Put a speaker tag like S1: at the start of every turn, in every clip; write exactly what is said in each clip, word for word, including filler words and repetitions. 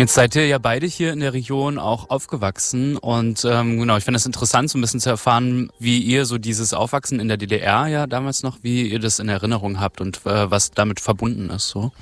S1: Jetzt seid ihr ja beide hier in der Region auch aufgewachsen und ähm, genau, ich finde es interessant, so ein bisschen zu erfahren, wie ihr so dieses Aufwachsen in der D D R ja damals noch, wie ihr das in Erinnerung habt und äh, was damit verbunden ist. So.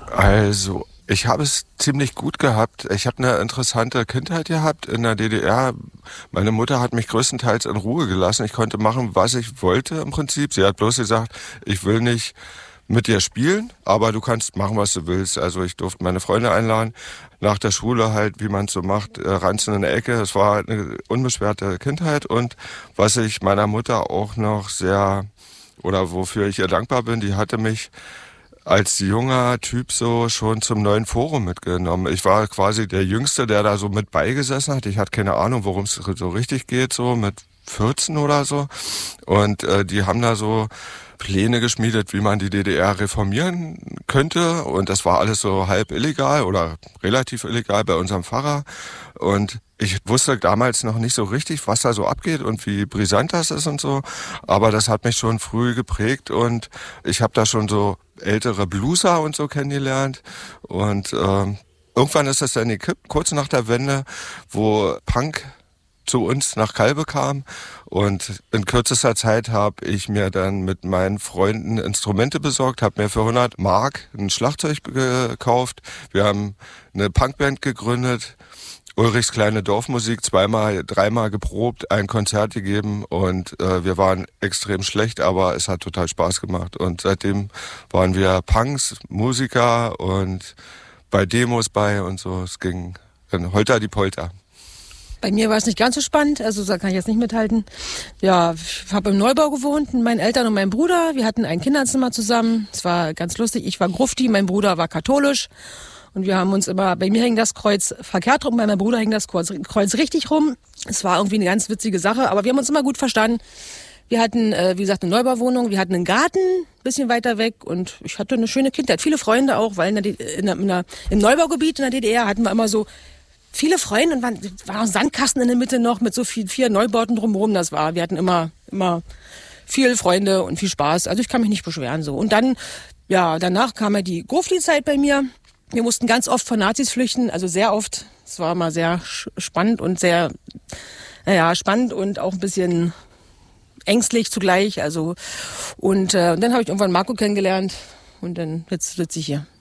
S2: Also, ich habe es ziemlich gut gehabt. Ich habe eine interessante Kindheit gehabt in der D D R. Meine Mutter hat mich größtenteils in Ruhe gelassen. Ich konnte machen, was ich wollte im Prinzip. Sie hat bloß gesagt, ich will nicht mit dir spielen, aber du kannst machen, was du willst. Also ich durfte meine Freunde einladen. Nach der Schule halt, wie man es so macht, ranzen in der Ecke. Es war eine unbeschwerte Kindheit. Und was ich meiner Mutter auch noch sehr, oder wofür ich ihr dankbar bin, die hatte mich als junger Typ so schon zum neuen Forum mitgenommen. Ich war quasi der Jüngste, der da so mit beigesessen hat. Ich hatte keine Ahnung, worum es so richtig geht, so mit vierzehn oder so. Und äh, die haben da so Pläne geschmiedet, wie man die D D R reformieren könnte. Und das war alles so halb illegal oder relativ illegal bei unserem Pfarrer. Und ich wusste damals noch nicht so richtig, was da so abgeht und wie brisant das ist und so. Aber das hat mich schon früh geprägt und ich habe da schon so ältere Blueser und so kennengelernt. Und ähm, irgendwann ist das dann gekippt, kurz nach der Wende, wo Punk zu uns nach Calbe kam und in kürzester Zeit habe ich mir dann mit meinen Freunden Instrumente besorgt, habe mir für hundert Mark ein Schlagzeug gekauft. Wir haben eine Punkband gegründet, Ulrichs kleine Dorfmusik, zweimal, dreimal geprobt, ein Konzert gegeben und äh, wir waren extrem schlecht, aber es hat total Spaß gemacht und seitdem waren wir Punks, Musiker und bei Demos bei und so. Es ging in Holter die Polter.
S3: Bei mir war es nicht ganz so spannend, also da kann ich jetzt nicht mithalten. Ja, ich habe im Neubau gewohnt mit meinen Eltern und meinem Bruder. Wir hatten ein Kinderzimmer zusammen. Es war ganz lustig. Ich war Grufti, mein Bruder war katholisch. Und wir haben uns immer, bei mir hing das Kreuz verkehrt rum, bei meinem Bruder hing das Kreuz, Kreuz richtig rum. Es war irgendwie eine ganz witzige Sache, aber wir haben uns immer gut verstanden. Wir hatten, äh, wie gesagt, eine Neubauwohnung, wir hatten einen Garten, ein bisschen weiter weg und ich hatte eine schöne Kindheit. Viele Freunde auch, weil in der, in der, in der, im Neubaugebiet in der D D R hatten wir immer so viele Freunde und waren, war auch ein Sandkasten in der Mitte noch mit so viel, vier Neubauten drumherum. Das war, wir hatten immer, immer viel Freunde und viel Spaß. Also ich kann mich nicht beschweren so. Und dann, ja, danach kam ja die Grufti-Zeit bei mir. Wir mussten ganz oft vor Nazis flüchten, also sehr oft. Es war immer sehr spannend und sehr, naja, spannend und auch ein bisschen ängstlich zugleich. Also und, äh, und dann habe ich irgendwann Marco kennengelernt und dann jetzt sitze ich hier.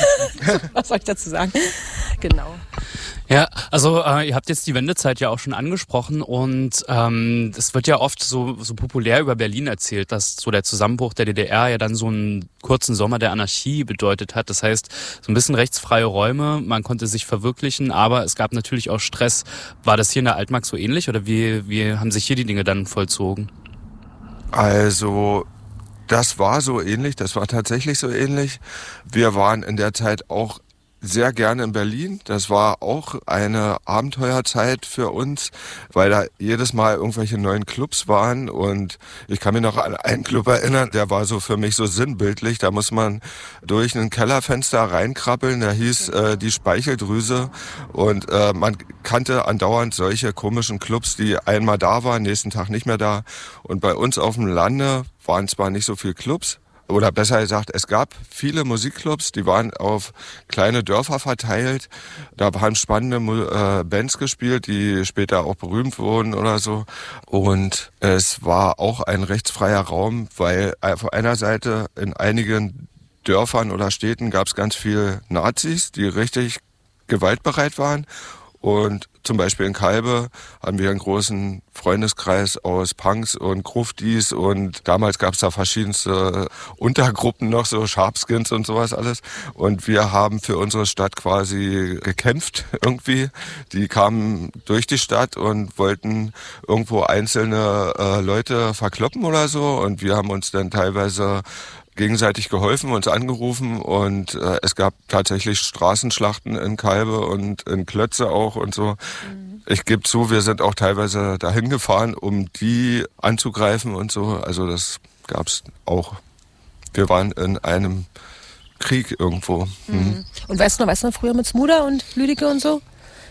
S3: Was soll ich dazu sagen? Genau.
S1: Ja, also äh, ihr habt jetzt die Wendezeit ja auch schon angesprochen und ähm, es wird ja oft so, so populär über Berlin erzählt, dass so der Zusammenbruch der D D R ja dann so einen kurzen Sommer der Anarchie bedeutet hat. Das heißt, so ein bisschen rechtsfreie Räume, man konnte sich verwirklichen, aber es gab natürlich auch Stress. War das hier in der Altmark so ähnlich oder wie, wie haben sich hier die Dinge dann vollzogen?
S2: Also das war so ähnlich, das war tatsächlich so ähnlich. Wir waren in der Zeit auch sehr gerne in Berlin. Das war auch eine Abenteuerzeit für uns, weil da jedes Mal irgendwelche neuen Clubs waren und ich kann mich noch an einen Club erinnern, der war so für mich so sinnbildlich. Da muss man durch ein Kellerfenster reinkrabbeln, der hieß äh, die Speicheldrüse und äh, man kannte andauernd solche komischen Clubs, die einmal da waren, nächsten Tag nicht mehr da und bei uns auf dem Lande waren zwar nicht so viele Clubs, oder besser gesagt, es gab viele Musikclubs, die waren auf kleine Dörfer verteilt. Da haben spannende äh, Bands gespielt, die später auch berühmt wurden oder so. Und es war auch ein rechtsfreier Raum, weil auf einer Seite in einigen Dörfern oder Städten gab es ganz viel Nazis, die richtig gewaltbereit waren. Und zum Beispiel in Calbe haben wir einen großen Freundeskreis aus Punks und Gruftis und damals gab es da verschiedenste Untergruppen noch, so Sharpskins und sowas alles. Und wir haben für unsere Stadt quasi gekämpft irgendwie. Die kamen durch die Stadt und wollten irgendwo einzelne äh, Leute verkloppen oder so. Und wir haben uns dann teilweise gegenseitig geholfen, uns angerufen und äh, es gab tatsächlich Straßenschlachten in Calbe und in Klötze auch und so. Mhm. Ich gebe zu, wir sind auch teilweise dahin gefahren, um die anzugreifen und so. Also das gab's auch. Wir waren in einem Krieg irgendwo. Mhm.
S3: Mhm. Und weißt du noch, weißt du noch früher mit Smuda und Lüdecke und so?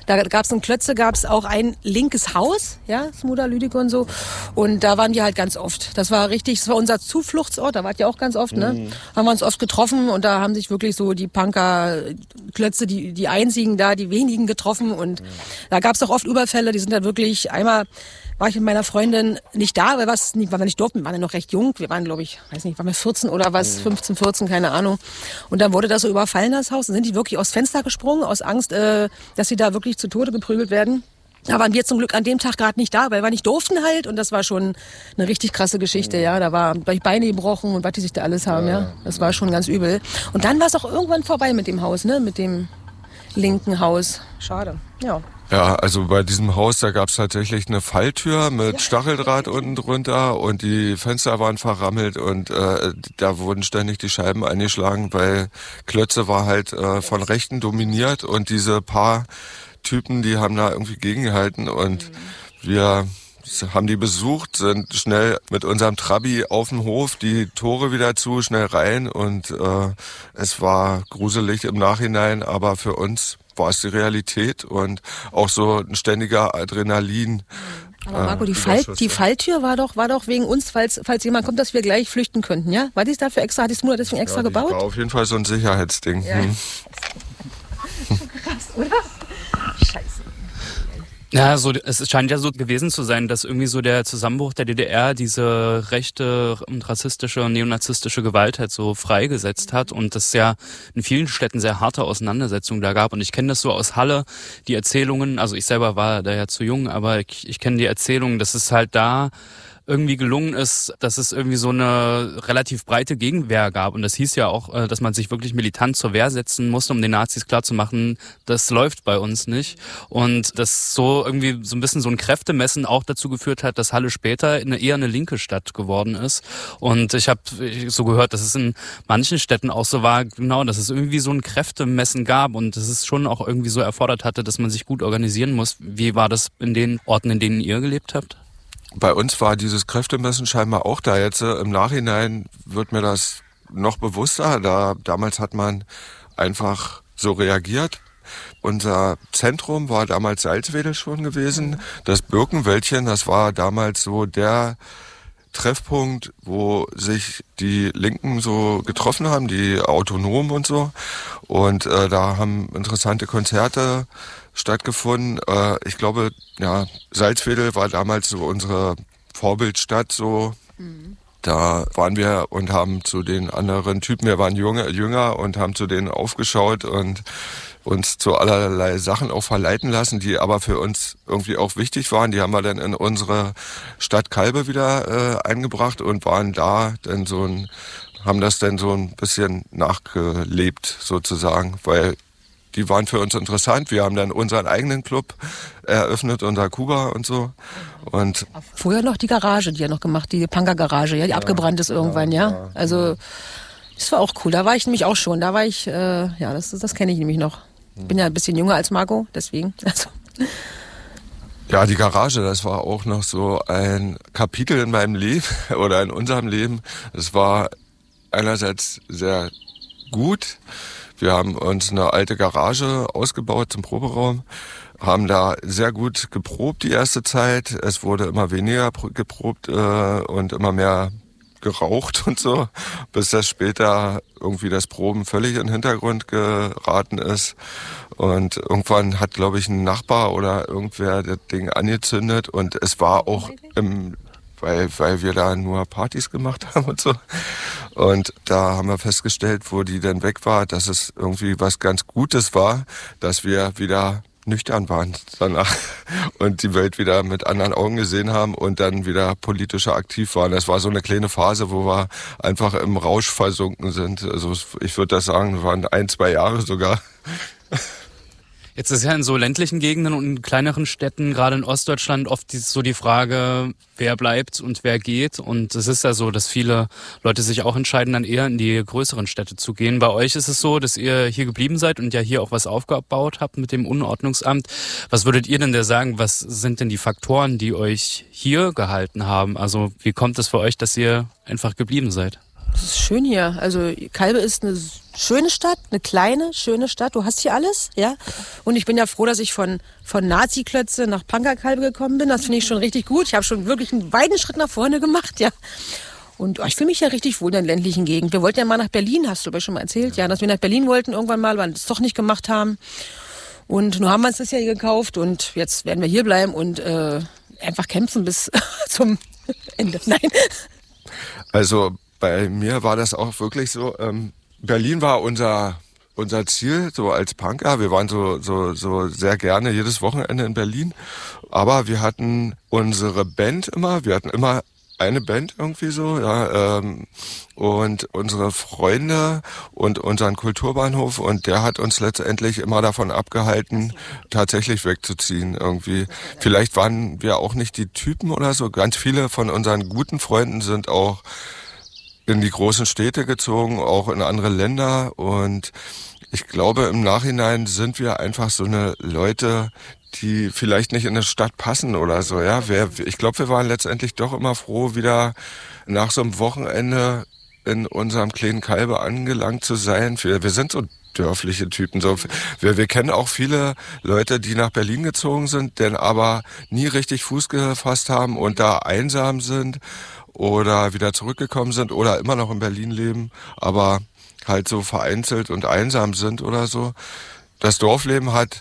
S3: Da gab's in Klötze gab's auch ein linkes Haus, ja, Smuda, Lüdecke und so. Und da waren wir halt ganz oft. Das war richtig, das war unser Zufluchtsort, da wart ihr auch ganz oft, ne? Mhm. Haben wir uns oft getroffen und da haben sich wirklich so die Punker, Klötze, die, die einzigen da, die wenigen getroffen und mhm. da gab's auch oft Überfälle, die sind da wirklich, einmal war ich mit meiner Freundin nicht da, weil, was, weil wir nicht durften, wir waren ja noch recht jung, wir waren, glaube ich, weiß nicht, waren wir vierzehn oder was, fünfzehn, vierzehn, keine Ahnung. Und dann wurde das so überfallen, das Haus, dann sind die wirklich aus Fenster gesprungen, aus Angst, äh, dass sie da wirklich zu Tode geprügelt werden. Da waren wir zum Glück an dem Tag gerade nicht da, weil wir nicht durften halt und das war schon eine richtig krasse Geschichte, ja. Da war gleich Beine gebrochen und was die sich da alles haben, ja. Das war schon ganz übel. Und dann war es auch irgendwann vorbei mit dem Haus, ne, mit dem linken Haus. Schade, ja.
S2: Ja, also bei diesem Haus, da gab's tatsächlich eine Falltür mit Stacheldraht unten drunter und die Fenster waren verrammelt und äh, da wurden ständig die Scheiben eingeschlagen, weil Klötze war halt äh, von Rechten dominiert und diese paar Typen, die haben da irgendwie gegengehalten und mhm. wir haben die besucht, sind schnell mit unserem Trabi auf den Hof, die Tore wieder zu, schnell rein und äh, es war gruselig im Nachhinein, aber für uns war es die Realität und auch so ein ständiger Adrenalin.
S3: Aber Marco, die, Fall, die Falltür war doch, war doch wegen uns, falls, falls jemand kommt, dass wir gleich flüchten könnten, ja? War dies dafür extra, hat die Smuda deswegen extra
S2: ja,
S3: gebaut?
S2: War auf jeden Fall so ein Sicherheitsding.
S3: Ja.
S2: Hm.
S3: Krass, oder? Scheiße.
S1: Ja, so, es scheint ja so gewesen zu sein, dass irgendwie so der Zusammenbruch der D D R diese rechte und rassistische und neonazistische Gewalt halt so freigesetzt hat und es ja in vielen Städten sehr harte Auseinandersetzungen da gab. Und ich kenne das so aus Halle, die Erzählungen, also ich selber war da ja zu jung, aber ich, ich kenne die Erzählungen, dass es halt da irgendwie gelungen ist, dass es irgendwie so eine relativ breite Gegenwehr gab. Und das hieß ja auch, dass man sich wirklich militant zur Wehr setzen musste, um den Nazis klarzumachen, das läuft bei uns nicht. Und das so irgendwie so ein bisschen so ein Kräftemessen auch dazu geführt hat, dass Halle später eine, eher eine linke Stadt geworden ist. Und ich habe so gehört, dass es in manchen Städten auch so war, genau, dass es irgendwie so ein Kräftemessen gab und dass es schon auch irgendwie so erfordert hatte, dass man sich gut organisieren muss. Wie war das in den Orten, in denen ihr gelebt habt?
S2: Bei uns war dieses Kräftemessen scheinbar auch da. Jetzt äh, im Nachhinein wird mir das noch bewusster. Da, damals hat man einfach so reagiert. Unser Zentrum war damals Salzwedel schon gewesen. Das Birkenwäldchen, das war damals so der Treffpunkt, wo sich die Linken so getroffen haben, die Autonomen und so. Und äh, da haben interessante Konzerte stattgefunden. Äh, ich glaube, ja, Salzwedel war damals so unsere Vorbildstadt so. Mhm. Da waren wir und haben zu den anderen Typen, wir waren junge, jünger und haben zu denen aufgeschaut und uns zu allerlei Sachen auch verleiten lassen, die aber für uns irgendwie auch wichtig waren. Die haben wir dann in unsere Stadt Kalbe wieder äh, eingebracht und waren da dann so ein, haben das dann so ein bisschen nachgelebt sozusagen, weil die waren für uns interessant. Wir haben dann unseren eigenen Club eröffnet, unser Kuba und so. Und
S3: vorher noch die Garage, die ja noch gemacht, die Punker-Garage, ja, die ja, abgebrannt ist irgendwann, ja. ja. Also das war auch cool. Da war ich nämlich auch schon. Da war ich, äh, ja, das, das kenne ich nämlich noch. Ich bin ja ein bisschen jünger als Marco, deswegen. Also.
S2: Ja, die Garage, das war auch noch so ein Kapitel in meinem Leben oder in unserem Leben. Es war einerseits sehr gut. Wir haben uns eine alte Garage ausgebaut zum Proberaum, haben da sehr gut geprobt die erste Zeit. Es wurde immer weniger geprobt äh, und immer mehr geraucht und so, bis das später irgendwie das Proben völlig in den Hintergrund geraten ist. Und irgendwann hat, glaube ich, ein Nachbar oder irgendwer das Ding angezündet und es war auch im Weil, weil wir da nur Partys gemacht haben und so. Und da haben wir festgestellt, wo die dann weg war, dass es irgendwie was ganz Gutes war, dass wir wieder nüchtern waren danach und die Welt wieder mit anderen Augen gesehen haben und dann wieder politischer aktiv waren. Das war so eine kleine Phase, wo wir einfach im Rausch versunken sind. Also ich würde das sagen, waren ein, zwei Jahre sogar.
S1: Jetzt ist ja in so ländlichen Gegenden und in kleineren Städten, gerade in Ostdeutschland, oft so die Frage, wer bleibt und wer geht. Und es ist ja so, dass viele Leute sich auch entscheiden, dann eher in die größeren Städte zu gehen. Bei euch ist es so, dass ihr hier geblieben seid und ja hier auch was aufgebaut habt mit dem Unordnungsamt. Was würdet ihr denn da sagen, was sind denn die Faktoren, die euch hier gehalten haben? Also wie kommt es für euch, dass ihr einfach geblieben seid?
S3: Das ist schön hier. Also Calbe ist eine schöne Stadt, eine kleine, schöne Stadt. Du hast hier alles, ja. Und ich bin ja froh, dass ich von, von Nazi-Klötze nach Punkerkalbe gekommen bin. Das finde ich schon richtig gut. Ich habe schon wirklich einen weiten Schritt nach vorne gemacht, ja. Und oh, ich fühle mich ja richtig wohl in der ländlichen Gegend. Wir wollten ja mal nach Berlin, hast du aber schon mal erzählt, ja, dass wir nach Berlin wollten irgendwann mal, weil wir es doch nicht gemacht haben. Und nun haben wir uns das ja hier gekauft und jetzt werden wir hier bleiben und äh, einfach kämpfen bis zum Ende. Nein.
S2: Also bei mir war das auch wirklich so, ähm, Berlin war unser unser Ziel, so als Punker. Wir waren so so so sehr gerne jedes Wochenende in Berlin, aber wir hatten unsere Band immer, wir hatten immer eine Band irgendwie so, ja, ähm, und unsere Freunde und unseren Kulturbahnhof, und der hat uns letztendlich immer davon abgehalten, tatsächlich wegzuziehen irgendwie. Vielleicht waren wir auch nicht die Typen oder so. Ganz viele von unseren guten Freunden sind auch in die großen Städte gezogen, auch in andere Länder, und ich glaube, im Nachhinein sind wir einfach so eine Leute, die vielleicht nicht in eine Stadt passen oder so, ja. Wir, ich glaube, wir waren letztendlich doch immer froh, wieder nach so einem Wochenende in unserem kleinen Calbe angelangt zu sein. Wir, wir sind so dörfliche Typen. So, wir, wir kennen auch viele Leute, die nach Berlin gezogen sind, denn aber nie richtig Fuß gefasst haben und da einsam sind oder wieder zurückgekommen sind oder immer noch in Berlin leben, aber halt so vereinzelt und einsam sind oder so. Das Dorfleben hat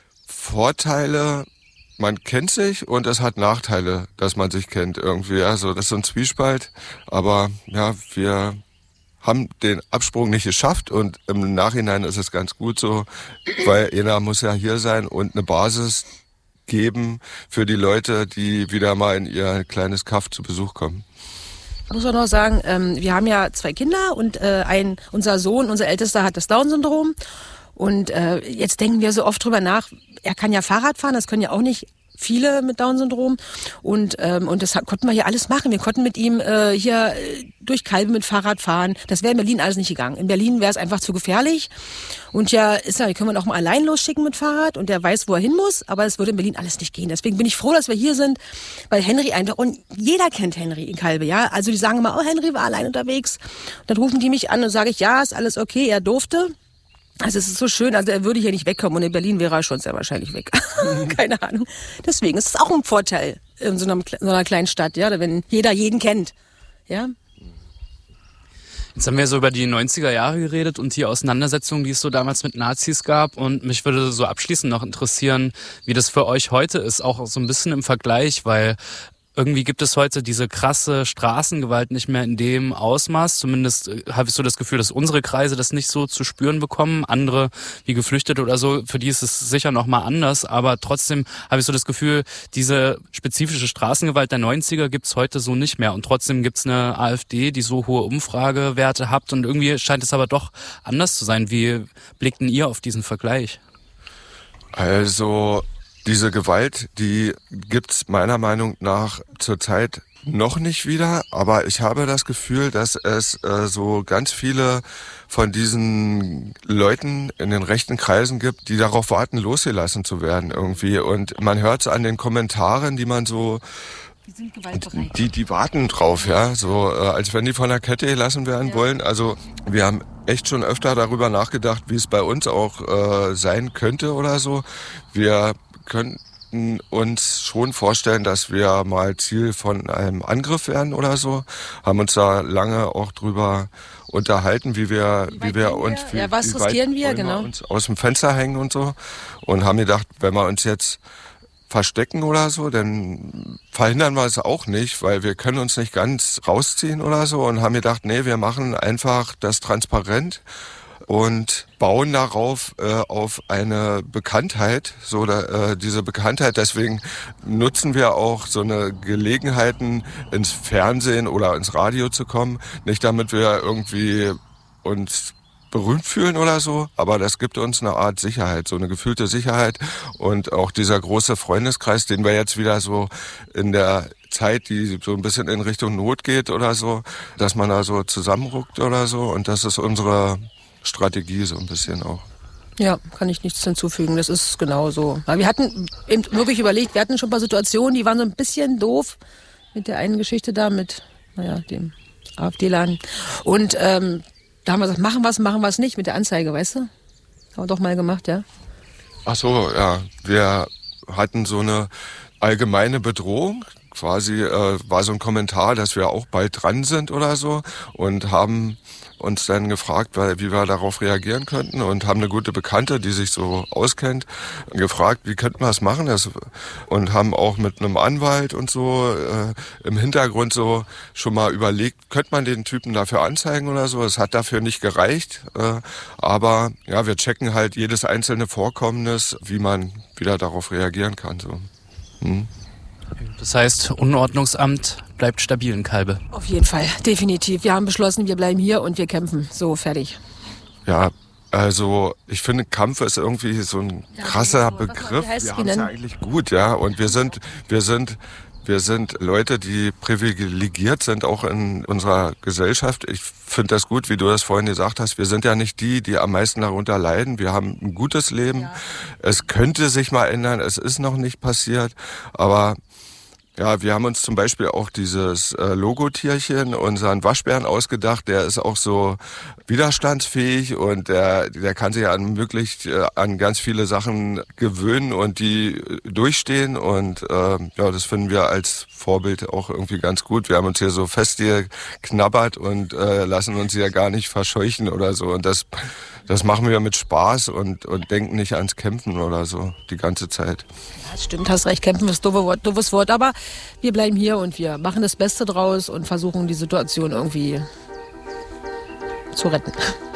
S2: Vorteile, man kennt sich, und es hat Nachteile, dass man sich kennt irgendwie. Also das ist so ein Zwiespalt, aber ja, wir haben den Absprung nicht geschafft und im Nachhinein ist es ganz gut so, weil einer muss ja hier sein und eine Basis geben für die Leute, die wieder mal in ihr kleines Kaff zu Besuch kommen.
S3: Ich muss auch noch sagen, ähm, wir haben ja zwei Kinder und äh, ein, unser Sohn, unser Ältester, hat das Down-Syndrom. Und äh, jetzt denken wir so oft drüber nach, er kann ja Fahrrad fahren, das können ja auch nicht viele mit Down-Syndrom. Und ähm, und das konnten wir hier alles machen. Wir konnten mit ihm äh, hier durch Calbe mit Fahrrad fahren. Das wäre in Berlin alles nicht gegangen. In Berlin wäre es einfach zu gefährlich. Und ja, ist ja, wir können wir ihn auch mal allein losschicken mit Fahrrad und der weiß, wo er hin muss. Aber es würde in Berlin alles nicht gehen. Deswegen bin ich froh, dass wir hier sind, weil Henry einfach, und jeder kennt Henry in Calbe, ja. Also die sagen immer, oh, Henry war allein unterwegs. Und dann rufen die mich an und sage ich, ja, ist alles okay, er durfte. Also es ist so schön, also er würde hier nicht wegkommen und in Berlin wäre er schon sehr wahrscheinlich weg. Keine Ahnung. Deswegen ist es auch ein Vorteil in so einer, so einer kleinen Stadt, ja, wenn jeder jeden kennt, ja.
S1: Jetzt haben wir so über die neunziger Jahre geredet und die Auseinandersetzungen, die es so damals mit Nazis gab, und mich würde so abschließend noch interessieren, wie das für euch heute ist, auch so ein bisschen im Vergleich, weil irgendwie gibt es heute diese krasse Straßengewalt nicht mehr in dem Ausmaß. Zumindest äh, habe ich so das Gefühl, dass unsere Kreise das nicht so zu spüren bekommen. Andere, wie Geflüchtete oder so, für die ist es sicher noch mal anders. Aber trotzdem habe ich so das Gefühl, diese spezifische Straßengewalt der neunziger gibt es heute so nicht mehr. Und trotzdem gibt es eine AfD, die so hohe Umfragewerte hat. Und irgendwie scheint es aber doch anders zu sein. Wie blickten ihr auf diesen Vergleich?
S2: Also diese Gewalt, die gibt's meiner Meinung nach zurzeit noch nicht wieder, aber ich habe das Gefühl, dass es äh, so ganz viele von diesen Leuten in den rechten Kreisen gibt, die darauf warten, losgelassen zu werden irgendwie. Und man hört es an den Kommentaren, die man so,
S3: die sind gewaltbereit.
S2: Die, die warten drauf, ja, so äh, als wenn die von der Kette gelassen werden ja. wollen. Also wir haben echt schon öfter darüber nachgedacht, wie es bei uns auch äh, sein könnte oder so. Wir könnten uns schon vorstellen, dass wir mal Ziel von einem Angriff werden oder so. Haben uns da lange auch drüber unterhalten, wie wir, wie, wie wir uns,
S3: wir? Wie, ja, was riskieren wir, genau,
S2: wir uns aus dem Fenster hängen und so. Und haben gedacht, wenn wir uns jetzt verstecken oder so, dann verhindern wir es auch nicht, weil wir können uns nicht ganz rausziehen oder so, und haben gedacht, nee, wir machen einfach das transparent und bauen darauf äh, auf eine Bekanntheit, so da, äh, diese Bekanntheit. Deswegen nutzen wir auch so eine Gelegenheiten, ins Fernsehen oder ins Radio zu kommen. Nicht damit wir irgendwie uns berühmt fühlen oder so, aber das gibt uns eine Art Sicherheit, so eine gefühlte Sicherheit. Und auch dieser große Freundeskreis, den wir jetzt wieder so in der Zeit, die so ein bisschen in Richtung Not geht oder so, dass man da so zusammenruckt oder so, und das ist unsere Strategie so ein bisschen auch.
S3: Ja, kann ich nichts hinzufügen, das ist genau so. Wir hatten eben wirklich überlegt, wir hatten schon ein paar Situationen, die waren so ein bisschen doof mit der einen Geschichte da mit, naja, dem AfD-Laden. Und ähm, da haben wir gesagt, machen wir es, machen wir es nicht mit der Anzeige, weißt du? Haben wir doch mal gemacht, ja.
S2: Ach so, ja. Wir hatten so eine allgemeine Bedrohung. Quasi äh, war so ein Kommentar, dass wir auch bald dran sind oder so und haben uns dann gefragt, weil, wie wir darauf reagieren könnten und haben eine gute Bekannte, die sich so auskennt, gefragt, wie könnten wir das machen das, und haben auch mit einem Anwalt und so äh, im Hintergrund so schon mal überlegt, könnte man den Typen dafür anzeigen oder so. Es hat dafür nicht gereicht, äh, aber ja, wir checken halt jedes einzelne Vorkommnis, wie man wieder darauf reagieren kann. So. Hm.
S1: Das heißt, Unordnungsamt bleibt stabil in Calbe.
S3: Auf jeden Fall, definitiv. Wir haben beschlossen, wir bleiben hier und wir kämpfen. So, fertig.
S2: Ja, also ich finde, Kampf ist irgendwie so ein krasser ja, Begriff. Wir haben es ja eigentlich gut, ja. Und wir sind, wir sind, wir sind Leute, die privilegiert sind, auch in unserer Gesellschaft. Ich finde das gut, wie du das vorhin gesagt hast. Wir sind ja nicht die, die am meisten darunter leiden. Wir haben ein gutes Leben. Ja. Es könnte sich mal ändern. Es ist noch nicht passiert. Aber ja, wir haben uns zum Beispiel auch dieses äh, Logotierchen, unseren Waschbären ausgedacht. Der ist auch so widerstandsfähig und der, der kann sich an wirklich äh, an ganz viele Sachen gewöhnen und die durchstehen. Und äh, ja, das finden wir als Vorbild auch irgendwie ganz gut. Wir haben uns hier so festgeknabbert und äh, lassen uns hier gar nicht verscheuchen oder so. Und das, das machen wir mit Spaß und, und denken nicht ans Kämpfen oder so die ganze Zeit.
S3: Ja, das stimmt, hast recht. Kämpfen ist doofes Wort, doofes Wort, aber wir bleiben hier und wir machen das Beste draus und versuchen die Situation irgendwie zu retten.